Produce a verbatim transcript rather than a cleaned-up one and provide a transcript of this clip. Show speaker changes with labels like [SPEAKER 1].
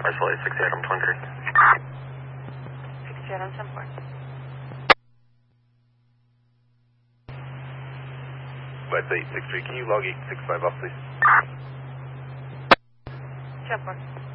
[SPEAKER 1] Isolate six Adam twenty-three.
[SPEAKER 2] six Adam ten four.
[SPEAKER 3] West eight six three, can you log eight six five off, please?
[SPEAKER 2] ten four.